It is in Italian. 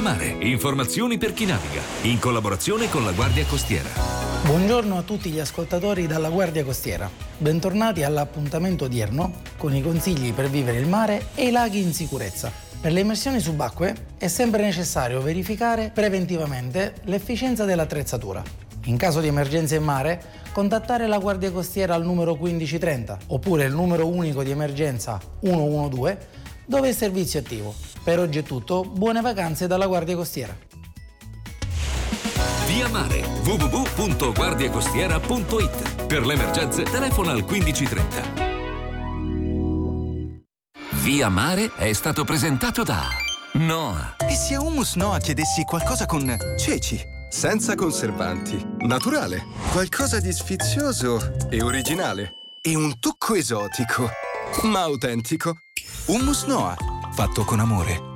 Mare, informazioni per chi naviga, in collaborazione con la Guardia Costiera. Buongiorno a tutti gli ascoltatori dalla Guardia Costiera. Bentornati all'appuntamento odierno con i consigli per vivere il mare e i laghi in sicurezza. Per le immersioni subacquee è sempre necessario verificare preventivamente l'efficienza dell'attrezzatura. In caso di emergenza in mare, contattare la Guardia Costiera al numero 1530 oppure il numero unico di emergenza 112 dove il servizio è attivo. Per oggi è tutto, buone vacanze dalla Guardia Costiera. Via Mare, www.guardiacostiera.it. Per le emergenze telefona al 1530. Via Mare è stato presentato da Noah. E se a Hummus Noah chiedessi qualcosa con ceci, senza conservanti, naturale, qualcosa di sfizioso e originale e un tocco esotico, ma autentico? Hummus Noah, fatto con amore.